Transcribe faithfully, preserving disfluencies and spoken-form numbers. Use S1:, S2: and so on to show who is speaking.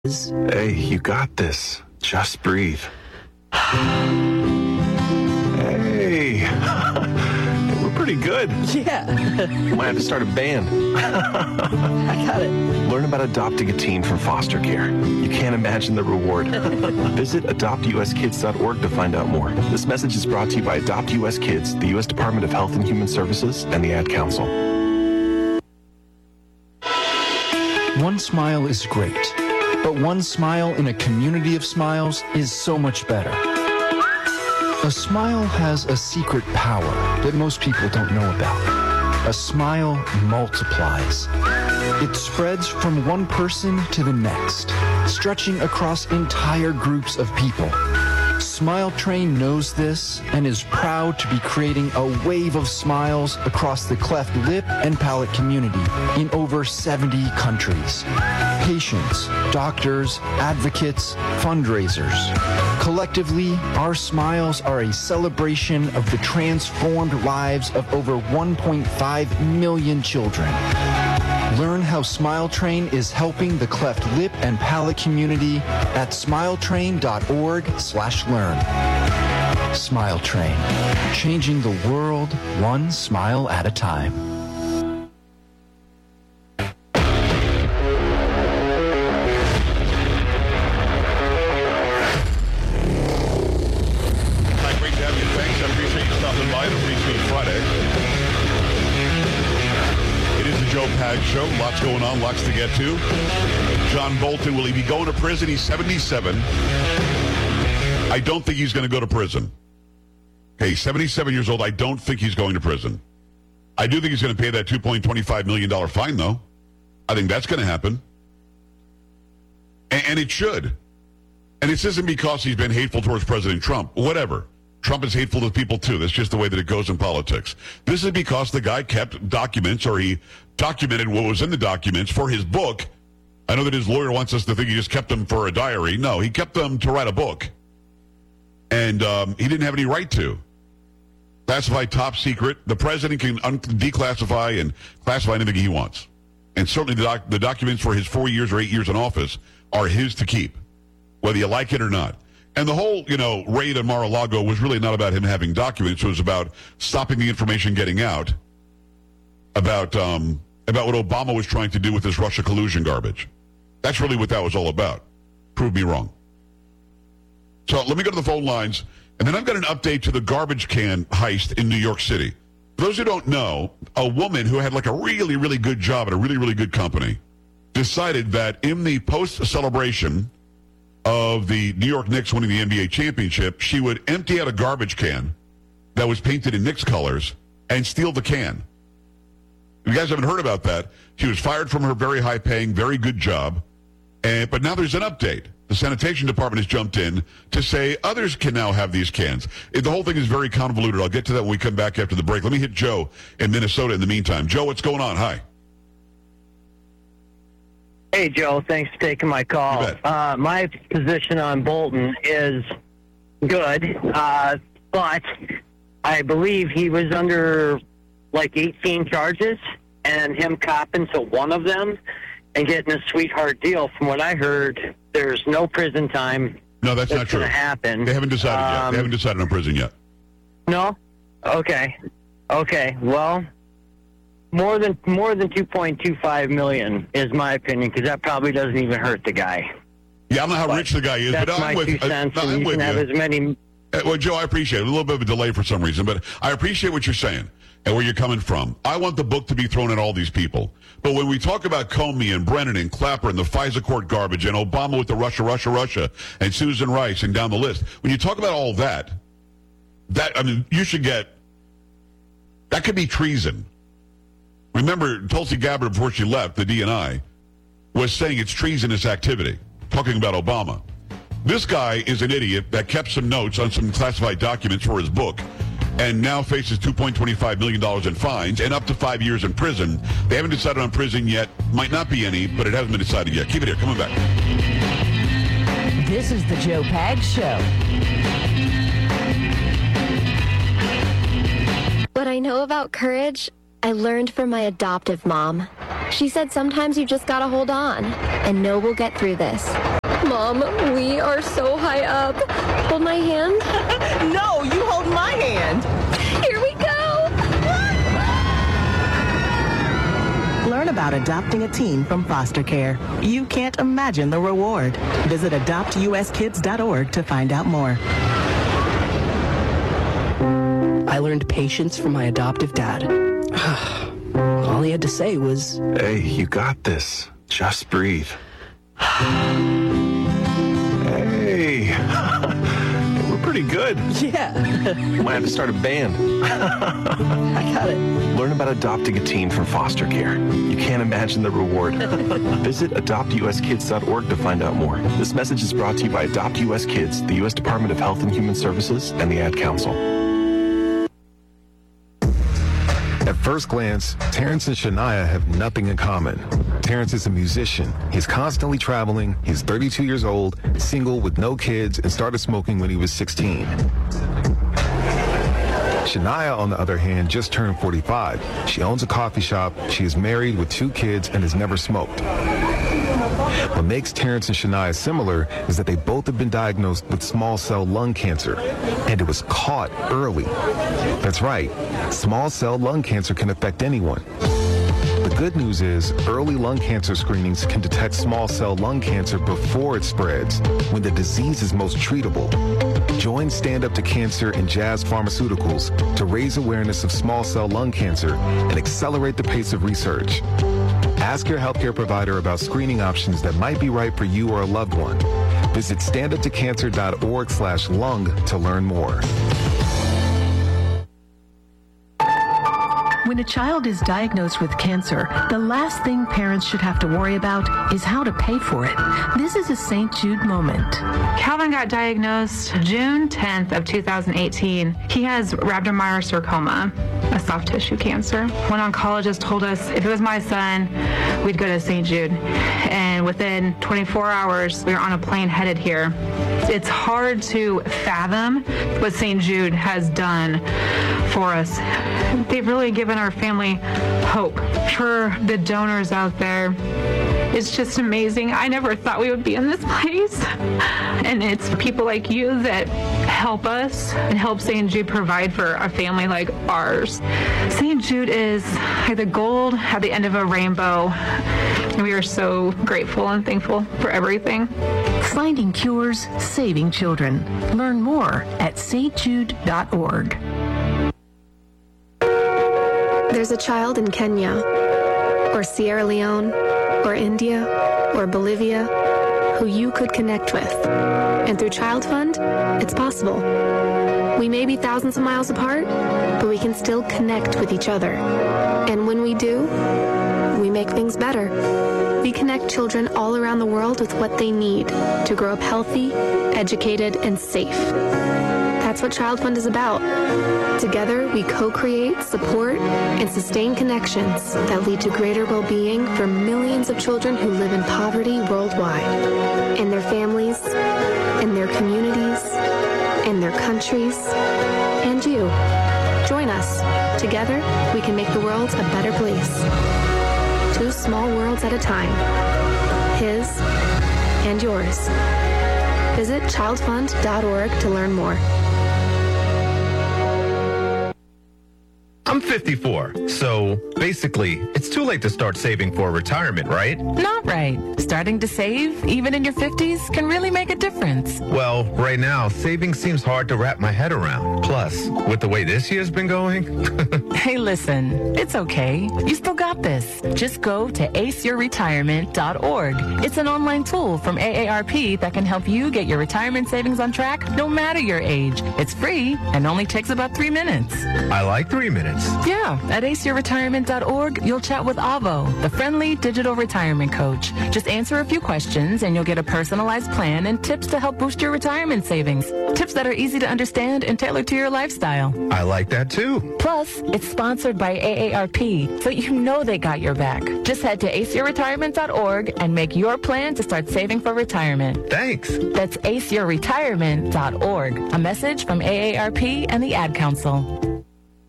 S1: Hey, you got this. Just breathe. Hey, we're pretty good.
S2: Yeah.
S1: You might have to start a band.
S2: I got it.
S1: Learn about adopting a teen from foster care. You can't imagine the reward. Visit adopt u s kids dot org to find out more. This message is brought to you by Adopt U S Kids, the U S Department of Health and Human Services, and the Ad Council.
S3: One smile is great, but one smile in a community of smiles is so much better. A smile has a secret power that most people don't know about. A smile multiplies. It spreads from one person to the next, stretching across entire groups of people. Smile Train knows this and is proud to be creating a wave of smiles across the cleft lip and palate community in over seventy countries. Patients, doctors, advocates, fundraisers. Collectively, our smiles are a celebration of the transformed lives of over one point five million children. Learn how Smile Train is helping the cleft lip and palate community at smiletrain.org slash learn. Smile Train, changing the world one smile at a time.
S4: Hi, great to have you. Thanks. I appreciate you stopping by. I appreciate Friday. It is the Joe Pag Show. Lots going on, lots to get to. John Bolton, will he be going to prison? He's seventy-seven. I don't think he's going to go to prison. Okay, seventy-seven years old. I don't think he's going to prison. I do think he's going to pay that two point two five million dollars fine, though. I think that's going to happen. And, and it should. And this isn't because he's been hateful towards President Trump. Whatever. Trump is hateful to people, too. That's just the way that it goes in politics. This is because the guy kept documents, or he documented what was in the documents for his book. I know that his lawyer wants us to think he just kept them for a diary. No, he kept them to write a book. And um, he didn't have any right to. Classified top secret. The president can un- declassify and classify anything he wants. And certainly the, doc- the documents for his four years or eight years in office are his to keep, whether you like it or not. And the whole, you know, raid on Mar-a-Lago was really not about him having documents. It was about stopping the information getting out about um, about what Obama was trying to do with this Russia collusion garbage. That's really what that was all about. Prove me wrong. So let me go to the phone lines, and then I've got an update to the garbage can heist in New York City. For those who don't know, a woman who had like a really, really good job at a really, really good company decided that in the post-celebration of the New York Knicks winning the N B A championship, she would empty out a garbage can that was painted in Knicks colors and steal the can. If you guys haven't heard about that, she was fired from her very high-paying, very good job. And but now there's an update. The sanitation department has jumped in to say others can now have these cans. It, the whole thing is very convoluted. I'll get to that when we come back after the break. Let me hit Joe in Minnesota in the meantime. Joe, what's going on? Hi.
S5: Hey, Joe. Thanks for taking my call. Uh, my position on Bolton is good, uh, but I believe he was under like eighteen charges, and him copping to one of them and getting a sweetheart deal. From what I heard, there's no prison time.
S4: No, that's, that's not true.
S5: Going to happen.
S4: They haven't decided
S5: um,
S4: yet. They haven't decided on prison yet.
S5: No. Okay. Okay. Well, more than more than two point two five million is my opinion, because that probably doesn't even hurt the guy.
S4: Yeah, I don't know how
S5: but
S4: rich the guy is,
S5: that's
S4: but I'm
S5: my
S4: with,
S5: two cents,
S4: uh,
S5: and
S4: I'm
S5: you
S4: with
S5: can
S4: you.
S5: have as many.
S4: Uh, well, Joe, I appreciate it. A little bit of a delay for some reason, but I appreciate what you're saying and where you're coming from. I want the book to be thrown at all these people. But when we talk about Comey and Brennan and Clapper and the FISA court garbage and Obama with the Russia, Russia, Russia and Susan Rice and down the list, when you talk about all that, that I mean, you should get, that could be treason. Remember, Tulsi Gabbard, before she left, the D N I, was saying it's treasonous activity, talking about Obama. This guy is an idiot that kept some notes on some classified documents for his book and now faces two point two five million dollars in fines and up to five years in prison. They haven't decided on prison yet. Might not be any, but it hasn't been decided yet. Keep it here. Coming back.
S2: This is the Joe Pag Show.
S6: What I know about courage I learned from my adoptive mom. She said sometimes you just gotta hold on and know we'll get through this. Mom, we are so high up. Hold my hand.
S2: No, you hold my hand.
S6: Here we go.
S2: Learn about adopting a teen from foster care. You can't imagine the reward. Visit adopt u s kids dot org to find out more.
S7: I learned patience from my adoptive dad. All he had to say was,
S1: Hey, you got this. Just breathe. Hey. We're pretty good.
S2: Yeah.
S1: Might have to start a band.
S2: I got it.
S1: Learn about adopting a teen from foster care. You can't imagine the reward. Visit adopt u s kids dot org to find out more. This message is brought to you by Adopt U S Kids, the U S Department of Health and Human Services, and the Ad Council.
S8: At first glance, Terrence and Shania have nothing in common. Terrence is a musician. He's constantly traveling. He's thirty-two years old, single with no kids, and started smoking when he was sixteen. Shania, on the other hand, just turned forty-five. She owns a coffee shop. She is married with two kids and has never smoked. What makes Terrence and Shania similar is that they both have been diagnosed with small cell lung cancer, and it was caught early. That's right, small cell lung cancer can affect anyone. The good news is early lung cancer screenings can detect small cell lung cancer before it spreads, when the disease is most treatable. Join Stand Up to Cancer and Jazz Pharmaceuticals to raise awareness of small cell lung cancer and accelerate the pace of research. Ask your healthcare provider about screening options that might be right for you or a loved one. Visit stand up to cancer dot org slash lung to learn more.
S9: When a child is diagnosed with cancer, the last thing parents should have to worry about is how to pay for it. This is a Saint Jude moment.
S10: Calvin got diagnosed June tenth of two thousand eighteen. He has rhabdomyosarcoma, a soft tissue cancer. One oncologist told us if it was my son, we'd go to Saint Jude. And within twenty-four hours, we were on a plane headed here. It's hard to fathom what Saint Jude has done for us. They've really given our family hope. For the donors out there, it's just amazing. I never thought we would be in this place. And it's people like you that help us and help Saint Jude provide for a family like ours. Saint Jude is like the gold at the end of a rainbow. And we are so grateful and thankful for everything.
S9: Finding cures, saving children. Learn more at saint jude dot org.
S6: There's a child in Kenya, or Sierra Leone, or India, or Bolivia, who you could connect with. And through Child Fund, it's possible. We may be thousands of miles apart, but we can still connect with each other. And when we do, we make things better. We connect children all around the world with what they need to grow up healthy, educated, and safe. That's what Child Fund is about. Together, we co-create, support, and sustain connections that lead to greater well-being for millions of children who live in poverty worldwide, in their families, in their communities, in their countries, and you. Join us. Together, we can make the world a better place. Two small worlds at a time. His and yours. Visit child fund dot org to learn more.
S11: I'm fifty-four, so basically, it's too late to start saving for retirement, right?
S12: Not right. Starting to save, even in your fifties, can really make a difference.
S11: Well, right now, saving seems hard to wrap my head around. Plus, with the way this year's been going...
S12: Hey, listen, it's okay. You still got this. Just go to ace your retirement dot org. It's an online tool from A A R P that can help you get your retirement savings on track no matter your age. It's free and only takes about three minutes.
S11: I like three minutes.
S12: Yeah, at ace your retirement dot org, you'll chat with Avo, the friendly digital retirement coach. Just answer a few questions and you'll get a personalized plan and tips to help boost your retirement savings. Tips that are easy to understand and tailored to your lifestyle.
S11: I like that too.
S12: Plus, it's sponsored by A A R P, so you know they got your back. Just head to ace your retirement dot org and make your plan to start saving for retirement.
S11: Thanks.
S12: That's ace your retirement dot org. A message from A A R P and the Ad Council.